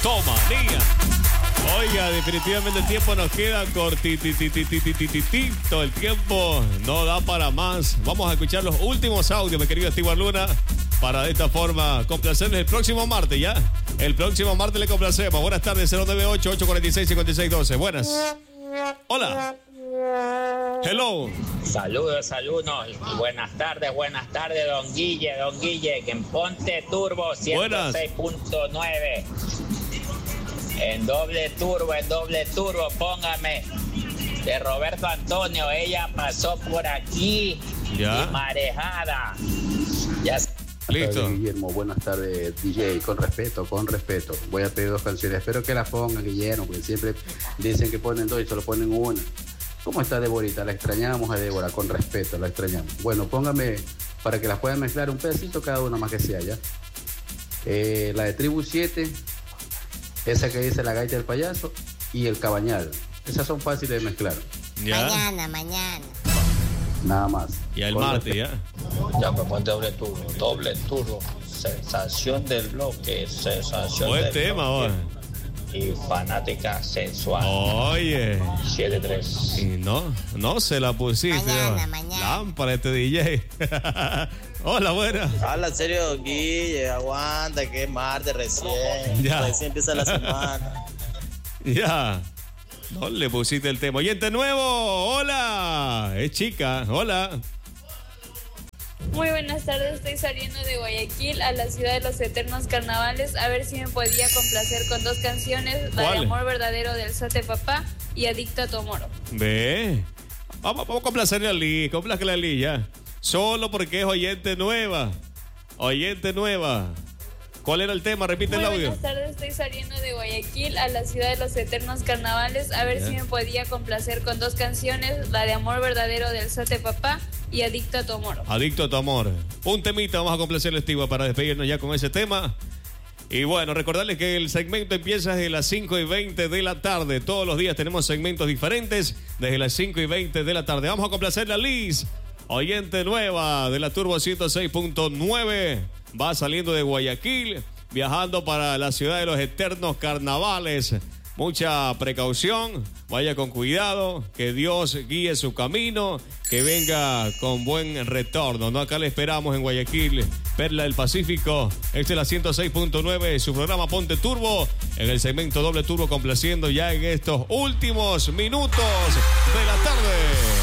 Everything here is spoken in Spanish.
Tomanía. Oiga, definitivamente el tiempo nos queda cortititititititito. El tiempo no da para más. Vamos a escuchar los últimos audios, mi querido Stewart Luna, para de esta forma complacerles el próximo martes, ¿ya? El próximo martes le complacemos. Buenas tardes, 098-846-5612. Buenas. Hola. Hello. Saludos. Buenas tardes, don Guille, que en Ponte Turbo 106.9. En doble turbo, póngame. De Roberto Antonio, ella pasó por aquí. Ya. Y marejada. Ya. Listo. Guillermo, buenas tardes, DJ. Con respeto. Voy a pedir 2 canciones. Espero que las pongan, Guillermo, porque siempre dicen que ponen 2 y solo ponen una. ¿Cómo está Deborita? La extrañamos a Débora, con respeto, la extrañamos. Bueno, póngame para que las puedan mezclar un pedacito cada una más que sea, ¿ya? La de Tribu 7, esa que dice La Gaita del Payaso y El Cabañal. Esas son fáciles de mezclar. ¿Ya? Mañana. Nada más. Y el martes, ¿ya? Ya me pone doble turbo. Sensación del bloque, sensación Buen del tema, bloque. ahora. Y fanática sensual. Oye. 7-3. Y no se la pusiste. Mañana. Lámpara este DJ. Hola, buenas. Habla en serio, Guille, aguanta, que es martes recién. Ya. Recién empieza la semana. Ya. No le pusiste el tema. Oyente nuevo. Hola. Es chica. Hola. Muy buenas tardes, estoy saliendo de Guayaquil a la ciudad de los eternos carnavales, a ver si me podía complacer con 2 canciones, la ¿Cuál? de Amor Verdadero del Sote Papá y Adicto a tu Amor. Ve. Vamos a complacerle a Lee. Complázcale a Lee ya. Solo porque es oyente nueva. ¿Cuál era el tema? Repite el audio. Buenas tardes, estoy saliendo de Guayaquil a la ciudad de los eternos carnavales, a ver si me podía complacer con 2 canciones, la de Amor Verdadero del Sote Papá y Adicto a tu Amor. Adicto a tu amor. Un temita, vamos a complacerle a Estiva para despedirnos ya con ese tema. Y bueno, recordarles que el segmento empieza desde las 5:20 de la tarde. Todos los días tenemos segmentos diferentes desde las 5:20 de la tarde. Vamos a complacerle a Liz, oyente nueva de la Turbo 106.9. Va saliendo de Guayaquil, viajando para la ciudad de los eternos carnavales. Mucha precaución, vaya con cuidado, que Dios guíe su camino, que venga con buen retorno, ¿no? Acá le esperamos en Guayaquil, Perla del Pacífico. Este es la 106.9, su programa Ponte Turbo, en el segmento doble turbo, complaciendo ya en estos últimos minutos de la tarde.